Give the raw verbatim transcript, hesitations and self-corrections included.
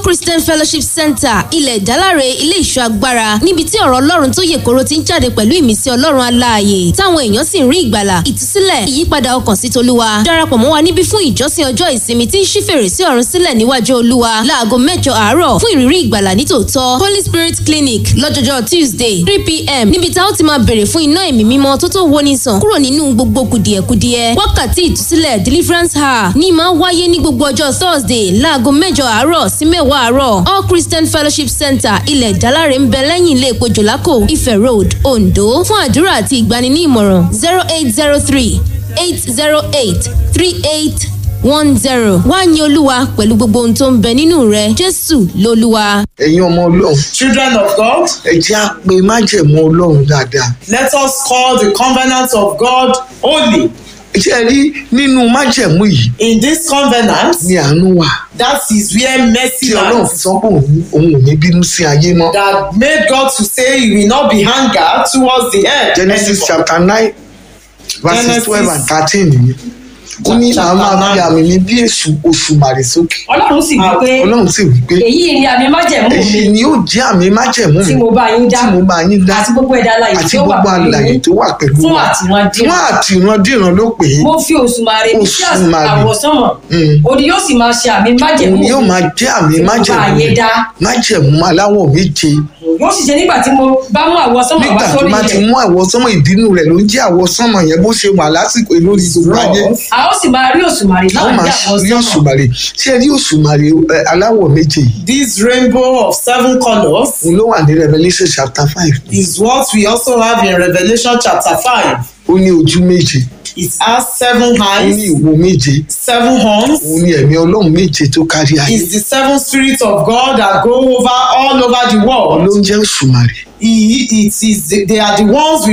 Christian Fellowship Center ilẹ̀ ìdáláre ilé ìṣọ́ agbára níbi tí ọ̀rọ̀ Ọlọ́run tó yè koro ti ń jáde pẹ̀lú ìmísí Ọlọ́run aláàyè táwọn èèyàn sì ń rí ìgbàlà ìtúsílẹ̀ ìyípadà ọkàn sí t'Olúwa. Darapọ̀ mọ́ wa níbí fún ìjọsìn ọjọ́ ìsinmi tí ń ṣí fèrèsé ọ̀run sílẹ̀ níwájú Olúwa láago mẹ́jọ àárọ̀ fún ìrírí ìgbàlà nítòótọ́. Holy Spirit Clinic lọ́jọ́jọ́ Tuesday three p m níbi tá ó ti máa bèrè fún iná ẹ̀mí mímọ́ tó tó woni sàn kúrò nínú gbogbo kùdìẹ̀kudiẹ. Wákàtí ìtúsílẹ̀ deliverance hour ní máa wáyé ní gbogbo ọjọ́ Thursday láago mẹ́jọ àárọ̀ sí mẹ́wàá àárọ̀. All Christian Fellowship Center ilẹ̀ ìdáláre ń bẹ lẹ́yìn ilé epo Jòlákò Ifẹ̀ Road Ondo. Fún àdúrà àti ìgbani ní ìmọ̀ràn zero eight zero three eight zero eight three eight one zero. Wá yin Olúwa pẹ̀lú gbogbo ohun tó ń bẹ nínú rẹ̀. Jésù lolúwa. Ẹ̀yin ọmọ Ọlọ́run. Children of God. Ẹ jẹ́ á pe májẹ̀mú Ọlọ́run dáadáa. Let us call the covenant of God holy. Ṣé ẹ rí nínú májẹ̀mú yìí? In this covenant, Ni àánú wà. that is where mercy Tí Ọlọ́run fi lies. sọ pé òun òun ò ní bínú sí ayé mọ́. That made God to say he will not be angered towards the end. Genesis anymore. chapter nine verses Genesis twelve and thirteen nìyẹn. Ó ní àwọn máa fi àmì mi bí èṣù òṣùmàrè sókè. Ọlọ́run sì wí pé Ọlọ́run sì wí pé èyí ni àmì májẹ̀mú èyí mi ni yóò jẹ́ àmì májẹ̀mú tí mi mo bá yín dá tí mo bá yín dá àti gbogbo ẹ̀dá alààyè àti tí ó wà gbogbo pẹ̀lú alààyè yín tó wà pẹ̀lú fún wa. àtìrandíran. Fún àtìrandíran ló pè é. Mo fi òṣùmàrè mi sí Òṣùmàrè. àwọsánmọ̀ Mm. òdì yóò sì máa ṣe àmì májẹ̀mú Òun mi yóò máa jẹ́ àmì tí mo bá májẹ̀mú yín dá. májẹ̀mú aláwọ̀ méje. Yóò sì ṣe nígbà tí mo bá mú àwọsánmọ̀ wá Nígbà tó sórí bá ti ilẹ̀ mú àwọsánmọ̀ ìbínú rẹ̀ ló ń jẹ́ àwọsánmọ̀ yẹn bó ṣe wà lásìkò lórí gbogbo ayé. a ó sì máa rí òṣùmàrè Àwọn náà máa ní rí àwọsánmọ̀. òṣùmàrè. Ṣé ẹ rí òṣùmàrè ẹ, aláwọ̀ méje yìí? This rainbow of seven colors Òun ló wà ní Revelation chapter five. is what we also have in Revelation chapter five. Ó ní ojú méje. It has seven Ó ní eyes, ìwo méje. seven horns. Òun ní ẹ̀mí Ọlọ́run méje tó kárí ayé. It's the seven spirits of God that go over all over the Òun world. ló ń jẹ́ òṣùmàrè. He, it is, they are the ones we